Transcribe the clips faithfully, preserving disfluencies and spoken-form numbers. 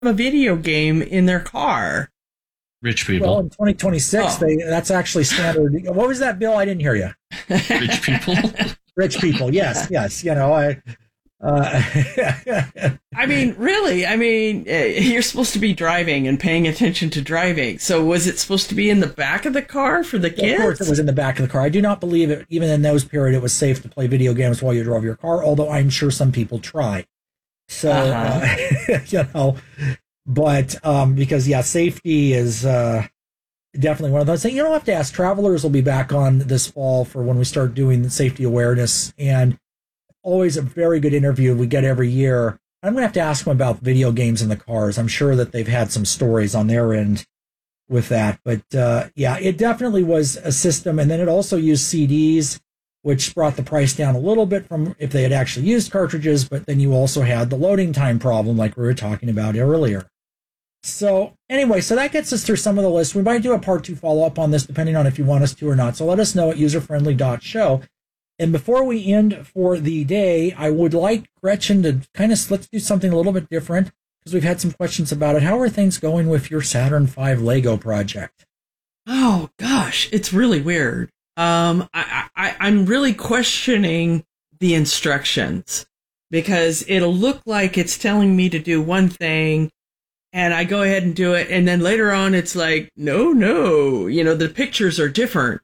a video game in their car. Rich people. Well, in twenty twenty-six, oh. they that's actually standard. What was that, Bill? I didn't hear you. Rich people. Rich people. Yes, yes. You know, I. Uh, I mean, really, I mean, you're supposed to be driving and paying attention to driving. So was it supposed to be in the back of the car for the kids? Of course it was in the back of the car. I do not believe it, even in those periods, it was safe to play video games while you drove your car, although I'm sure some people try. So, uh-huh. uh, you know, but um, because, yeah, safety is uh, definitely one of those things. You don't have to ask. Travelers will be back on this fall for when we start doing the safety awareness, and always a very good interview we get every year. I'm going to have to ask them about video games in the cars. I'm sure that they've had some stories on their end with that. But uh, yeah, it definitely was a system. And then it also used C Ds, which brought the price down a little bit from if they had actually used cartridges. But then you also had the loading time problem like we were talking about earlier. So anyway, so that gets us through some of the lists. We might do a part two follow-up on this depending on if you want us to or not. So let us know at userfriendly dot show. And before we end for the day, I would like Gretchen to kind of, let's do something a little bit different because we've had some questions about it. How are things going with your Saturn five Lego project? Oh, gosh, it's really weird. Um, I, I, I'm really questioning the instructions because it'll look like it's telling me to do one thing and I go ahead and do it. And then later on, it's like, no, no, you know, the pictures are different.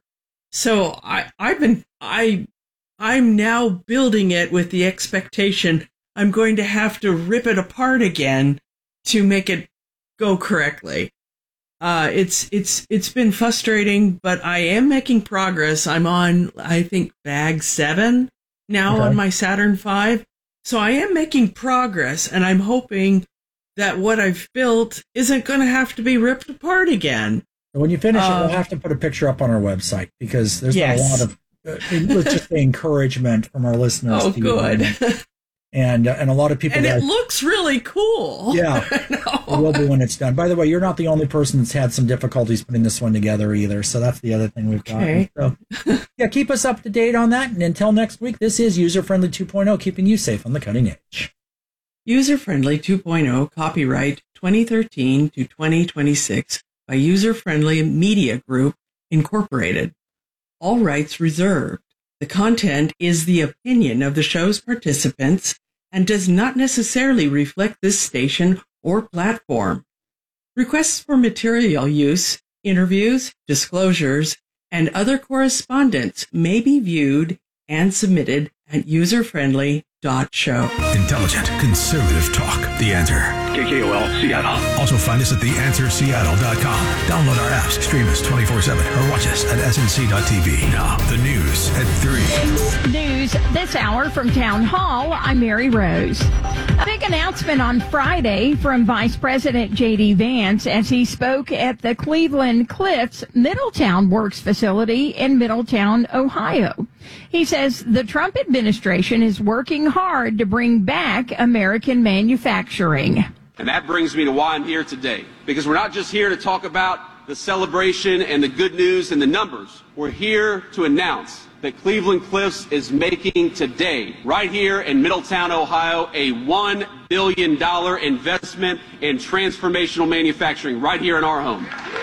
So I, I've been, I, I'm now building it with the expectation I'm going to have to rip it apart again to make it go correctly. Uh, it's it's it's been frustrating, but I am making progress. I'm on, I think, bag seven now okay. on my Saturn five. So I am making progress, and I'm hoping that what I've built isn't going to have to be ripped apart again. When you finish uh, it, we'll have to put a picture up on our website because there's yes. been a lot of uh, let's just say encouragement from our listeners. Oh, to good. You. And uh, and a lot of people. And that, it looks really cool. Yeah, it will be when it's done. By the way, you're not the only person that's had some difficulties putting this one together either. So that's the other thing we've okay. got. So, yeah, keep us up to date on that. And until next week, this is User Friendly two point oh, keeping you safe on the cutting edge. User Friendly two point oh, copyright twenty thirteen to twenty twenty-six by User Friendly Media Group, Incorporated. All rights reserved. The content is the opinion of the show's participants and does not necessarily reflect this station or platform. Requests for material use, interviews, disclosures, and other correspondence may be viewed and submitted at userfriendly dot show. Intelligent, conservative talk. The Answer. K K O L Seattle. Also find us at the answer seattle dot com. Download our apps, stream us twenty-four seven, or watch us at S N C dot T V. Now, the news at three. News this hour from Town Hall. I'm Mary Rose. A big announcement on Friday from Vice President J D Vance as he spoke at the Cleveland Cliffs Middletown Works facility in Middletown, Ohio. He says the Trump administration is working hard to bring back American manufacturing. And that brings me to why I'm here today. Because we're not just here to talk about the celebration and the good news and the numbers. We're here to announce that Cleveland Cliffs is making today, right here in Middletown, Ohio, a one billion dollars investment in transformational manufacturing right here in our home.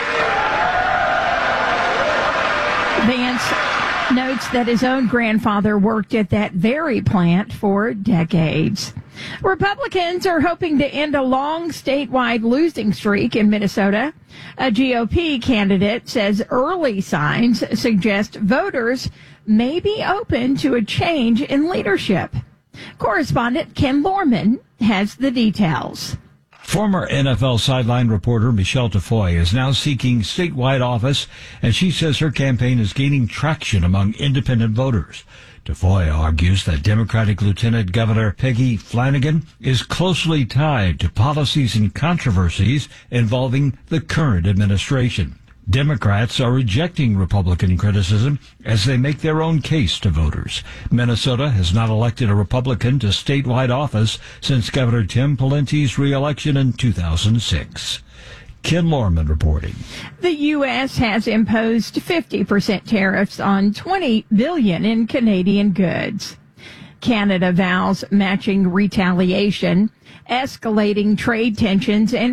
Vance notes that his own grandfather worked at that very plant for decades. Republicans are hoping to end a long statewide losing streak in Minnesota. A G O P candidate says early signs suggest voters may be open to a change in leadership. Correspondent Ken Lorman has the details. Former N F L sideline reporter Michelle Tafoy is now seeking statewide office, and she says her campaign is gaining traction among independent voters. Tafoy argues that Democratic Lieutenant Governor Peggy Flanagan is closely tied to policies and controversies involving the current administration. Democrats are rejecting Republican criticism as they make their own case to voters. Minnesota has not elected a Republican to statewide office since Governor Tim Pawlenty's reelection in two thousand six. Ken Lorman reporting. The U S has imposed fifty percent tariffs on twenty billion dollars in Canadian goods. Canada vows matching retaliation, escalating trade tensions, and